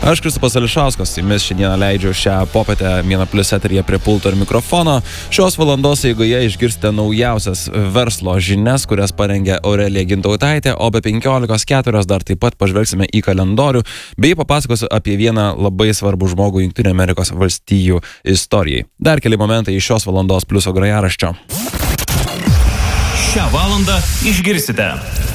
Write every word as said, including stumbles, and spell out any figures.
Aš Kristupas Ališauskas, jumis šiandieną leidžiu šią popietę Mėno Plius eteryje prie pulto ir mikrofono. Šios valandos eigoje išgirsite naujausias verslo žinias, kurias parengė Aurelija Gintautaitė, o be penkiolikos keturios dar taip pat pažvelgsime į kalendorių, bei papasakosiu apie vieną labai svarbų žmogų Jungtinių Amerikos valstijų istorijai. Dar keli momentai iš šios valandos Pliuso grojaraščio. Šią valandą išgirsite.